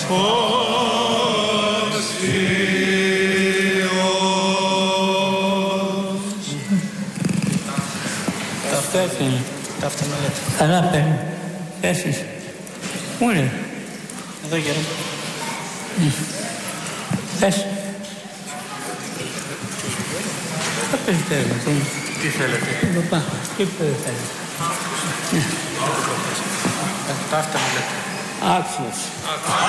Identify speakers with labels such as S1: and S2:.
S1: Αυτό είναι.
S2: Τα αυτομελέτη.
S1: Καλά παίρνει. Πέσεις. Πού είναι?
S2: Εδώ γέρον.
S1: Πες. Θα περιφέρει.
S2: Τι θέλετε?
S1: Εδώ πάνω. Τι περιφέρει.
S2: Τα αυτομελέτη.
S1: Άξιος.